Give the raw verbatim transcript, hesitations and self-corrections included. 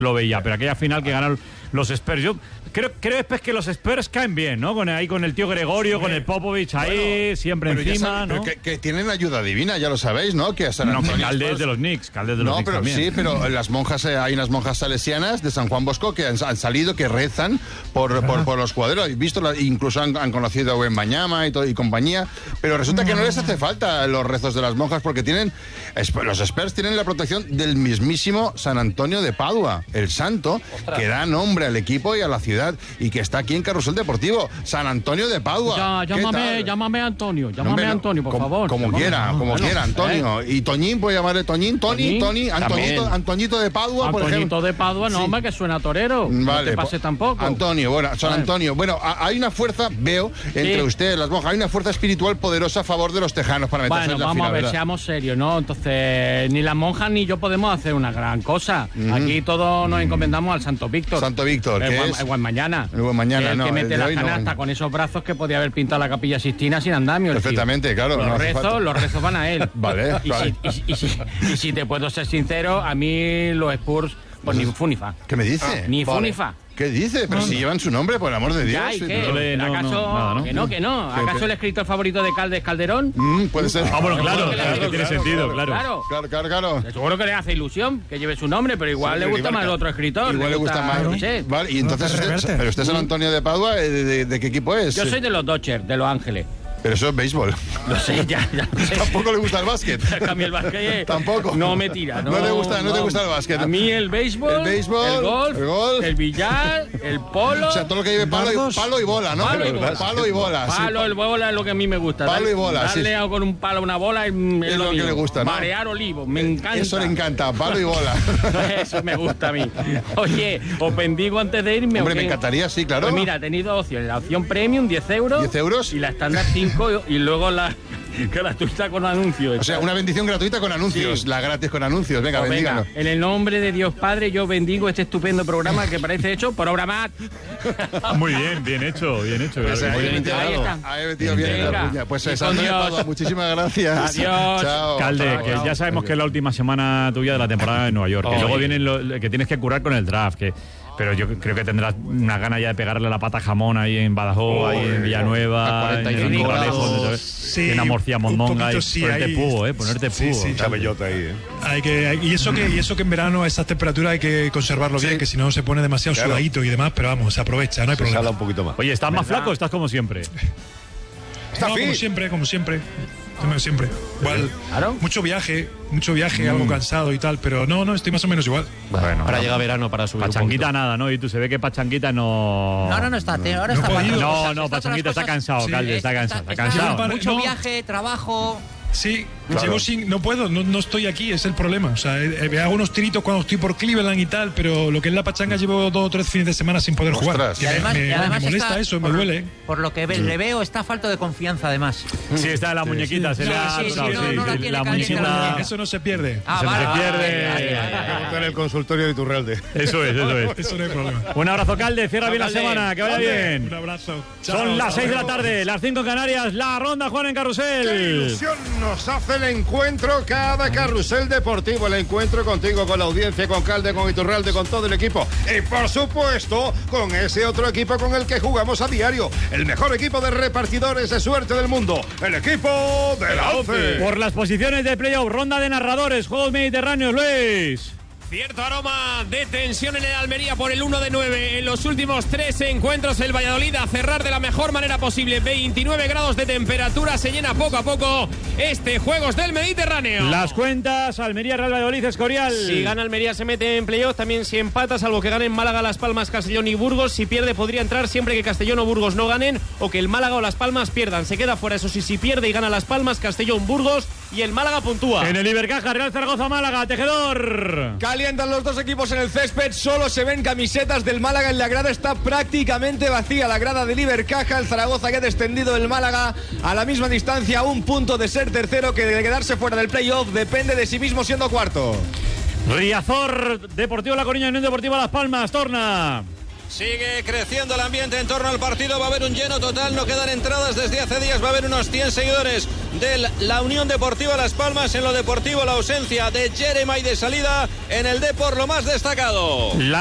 lo veía, pero aquella final que ganaron los Spurs, yo creo, creo es que los Spurs caen bien, ¿no? Con ahí con el tío Gregorio, sí, con el Popovich ahí, bueno, siempre encima, sabe, ¿no? Que, que tienen ayuda divina, ya lo sabéis, ¿no? Que San Antonio, no, Caldes de los Knicks, Caldes de los no, Knicks pero también. Sí, pero las monjas, eh, hay unas monjas salesianas de San Juan Bosco que han, han salido, que rezan por, por, por los cuadros. He visto, la, incluso han, han conocido a Wembanyama y, todo, y compañía, pero resulta que no les hace falta los rezos de las monjas porque tienen, los Spurs tienen la protección del mismísimo San Antonio de Padua, el santo, ¡ostras!, que da nombre al equipo y a la ciudad y que está aquí en Carrusel Deportivo. San Antonio de Padua. Ya, llámame, llámame Antonio, llámame no, Antonio, por como, favor. Como llámame, quiera, no, como bueno, quiera, Antonio. ¿Eh? Y Toñín, puede llamarle Toñín, Tony, Tony, Antoñito, Antoñito de Padua, Antoñito por ejemplo. Antoñito de Padua, no, sí, hombre, que suena torero. Vale, no te pase tampoco. Antonio, bueno, San Antonio. Bueno, hay una fuerza, veo, entre sí, ustedes, las monjas, hay una fuerza espiritual poderosa a favor de los tejanos para meterse bueno, en la vamos final, a ver, ¿verdad? seamos serios, ¿no? Entonces, ni las monjas ni yo podemos hacer una gran cosa. Uh-huh. Aquí todos nos encomendamos al Santo Víctor. Santo Víctor, el que buen, es... El buen mañana. El buen mañana, que el no. que mete el la canasta no. con esos brazos que podía haber pintado la Capilla Sixtina sin andamio. Perfectamente, claro. Los no rezos, los rezos van a él. Vale, y, vale. Si, y, y, y, si, y si te puedo ser sincero, a mí los Spurs, pues ni funifa. ¿Qué me dice? Ah, ni vale. funifa. ¿Qué dice? Pero no, si no. llevan su nombre, por el amor de Dios. Ya, ¿y qué? No le, no, ¿Acaso no, nada, ¿no? que no, que no? ¿Acaso ¿Qué? el escritor favorito de Caldes Calderón? Mm, puede ser. Ah, bueno, claro, claro, claro, que tiene claro, sentido, claro. claro. Claro, claro, claro. Seguro que le hace ilusión que lleve su nombre, pero igual sí, le gusta más el otro escritor. Igual le gusta, gusta más. No sé. Vale, y entonces, no usted, pero usted es San Antonio de Padua, ¿de, de, de qué equipo es? Yo soy de los Dodgers, de Los Ángeles. Pero eso es béisbol. No sé, ya, ya no sé. Tampoco le gusta el básquet. A mí el básquet tampoco. No me tira. No, no, te gusta, no, no te gusta el básquet. A mí el béisbol, el, béisbol, el, golf, el golf, el billar, el polo. O sea, todo lo que lleve palo y, palo y bola, ¿no? Palo y bola. Palo y bola. Palo, sí. el bola es lo que a mí me gusta. Palo darle, y bola. Darle sí. con un palo a una bola es, es, es lo, lo que le gusta, ¿no? Marear olivo, me encanta. Eso le encanta, palo y bola. Eso me gusta a mí. Oye, os bendigo antes de irme. Hombre, aunque... me encantaría, sí, claro. Pues mira, he tenido opciones. La opción premium, diez euros. ¿diez euros? Y la estándar, cinco. Y luego la gratuita con anuncios. O sea, una bendición gratuita con anuncios. Sí. La gratis con anuncios. Venga, pues bendíganos. Venga, en el nombre de Dios Padre, yo bendigo este estupendo programa que parece hecho por obra más. Muy bien, bien hecho, bien hecho. Pues claro, ahí, bien metido, ahí está. Ahí he metido bien la puña. Pues San Antonio de Padua, muchísimas gracias. Adiós. Chao. Calde, chao, que chao. ya sabemos que es la última semana tuya de la temporada en Nueva York. Que oh, luego sí. vienen lo, que tienes que curar con el draft. Que, pero yo creo que tendrás una gana ya de pegarle la pata a jamón ahí en Badajoz, oh, ahí en Villanueva, en el Corralejo, sí, en Amorcia Mondonga. Y sí, ponerte ahí, pugo, ¿eh? Ponerte sí, pugo. Sí, Chabellota ahí, ¿eh? Hay que, hay, y, eso que, y eso que en verano a esas temperaturas hay que conservarlo sí. bien, que si no se pone demasiado claro. sudadito y demás, pero vamos, se aprovecha, no hay se problema. un poquito más. Oye, ¿estás más flaco o estás como siempre? No, como siempre, como siempre. Como siempre. Igual, ¿Claro? mucho viaje, mucho viaje, mm. algo cansado y tal, pero no, no, estoy más o menos igual. Bueno, ahora no. Llega verano para subir Pachanguita un nada, ¿no? Y tú se ve que Pachanguita no... No, no, no está, tío, ahora no está podido. No, no, Pachanguita está cansado, sí. Calde, está cansado, está, está cansado. Está, mucho viaje, trabajo... Sí, claro. llevo sin, no puedo, no, no estoy aquí, es el problema. O sea, eh, hago unos tiritos cuando estoy por Cleveland y tal, pero lo que es la pachanga llevo dos o tres fines de semana sin poder Ostras. jugar. Y además, me, y además me molesta está, eso, por, me duele. Por lo que ve, sí. le veo, está falto de confianza además. Sí, está en la muñequita, sí. se le ha... Sí, sí, sí, no, no la tiene la caliente, muñequita... Eso no se pierde. Ah, se vale, se pierde. Vale, vale, vale, vale. En el consultorio de Iturralde. Eso es, eso es. Eso no hay problema. Un abrazo, Calde, cierra bien la semana, que vaya bien. Un abrazo. Chao, Son las seis de la luego. tarde, las cinco en Canarias, la ronda Juan en Carrusel. ¡Qué ilusión nos hace el encuentro cada Carrusel Deportivo! El encuentro contigo, con la audiencia, con Calde, con Iturralde, con todo el equipo. Y por supuesto, con ese otro equipo con el que jugamos a diario. El mejor equipo de repartidores de suerte del mundo. El equipo de la ONCE. Por las posiciones de playoff, ronda de narradores, Juegos Mediterráneos, Luis. Cierto aroma de tensión en el Almería por el uno de nueve. En los últimos tres encuentros el Valladolid a cerrar de la mejor manera posible. veintinueve grados de temperatura. Se llena poco a poco este Juegos del Mediterráneo. Las cuentas, Almería, Real Valladolid, Escorial. Si gana Almería se mete en playoff. También si empata, salvo que ganen Málaga, Las Palmas, Castellón y Burgos. Si pierde podría entrar siempre que Castellón o Burgos no ganen, o que el Málaga o Las Palmas pierdan. Se queda fuera, eso sí, si pierde y gana Las Palmas, Castellón, Burgos y el Málaga puntúa. En el Ibercaja, Real Zaragoza, Málaga, Tejedor. Calientan los dos equipos en el césped, solo se ven camisetas del Málaga en la grada, está prácticamente vacía la grada del Ibercaja. El Zaragoza que ha descendido, el Málaga a la misma distancia, un punto de ser tercero, que de quedarse fuera del playoff depende de sí mismo siendo cuarto. Riazor, Deportivo La Coruña, Unión Deportiva Las Palmas, Torna. Sigue creciendo el ambiente en torno al partido. Va a haber un lleno total. No quedan entradas desde hace días. Va a haber unos cien seguidores de la Unión Deportiva Las Palmas. En lo deportivo, la ausencia de Jeremy de salida. En el Depor, lo más destacado. La